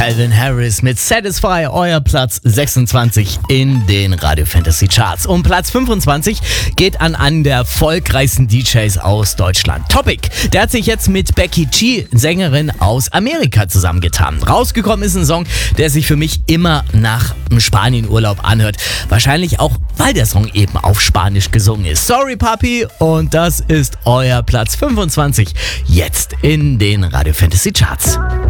Calvin Harris mit Satisfy, euer Platz 26 in den Radio Fantasy Charts. Und Platz 25 geht an einen der erfolgreichsten DJs aus Deutschland. Topic, der hat sich jetzt mit Becky G, Sängerin aus Amerika, zusammengetan. Rausgekommen ist ein Song, der sich für mich immer nach einem Spanien-Urlaub anhört. Wahrscheinlich auch, weil der Song eben auf Spanisch gesungen ist. Sorry Papi, und das ist euer Platz 25 jetzt in den Radio Fantasy Charts.